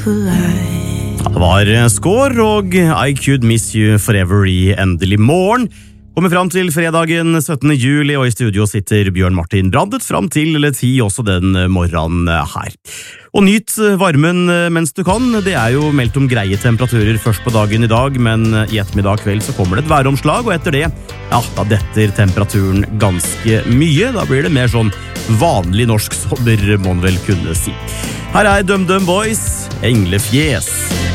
polite. Det var Skår og I Could Miss You Forever i Endelig morgen. Kommer fram til fredagen 17. juli, og i studio sitter Bjørn Martin Brandet fram til 10 også den morgenen her. Og nyt varmen mens du kan. Det er jo meldt om greie temperaturer først på dagen i dag, men i ettermiddag kveld så kommer det et væromslag, og etter det, ja, da detter temperaturen ganske mye. Da blir det mer sånn vanlig norsk sommer, må man vel kunne si. Her er DumDum Boys, Englefjes.